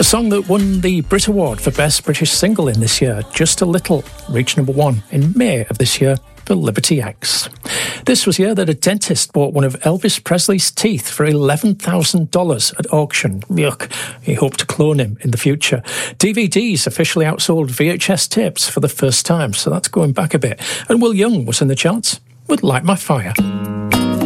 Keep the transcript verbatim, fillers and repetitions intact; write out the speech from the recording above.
A song that won the Brit Award for Best British Single in this year, Just a Little, reached number one in May of this year for Liberty X. This was the year that a dentist bought one of Elvis Presley's teeth for eleven thousand dollars at auction. Yuck, he hoped to clone him in the future. D V Ds officially outsold V H S tapes for the first time, so that's going back a bit. And Will Young was in the charts with Light My Fire.